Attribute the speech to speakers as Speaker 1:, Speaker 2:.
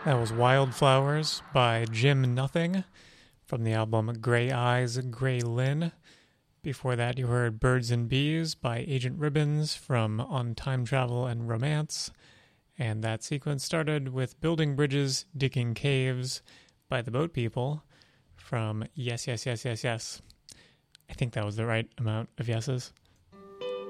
Speaker 1: That was Wildflowers by Jim Nothing from the album Grey Eyes, Grey Lynn. Before that, you heard Birds and Bees by Agent Ribbons from On Time Travel and Romance. And that sequence started with Building Bridges, Digging Caves by the Boat People from Yes, Yes, Yes, Yes, Yes. I think that was the right amount of yeses.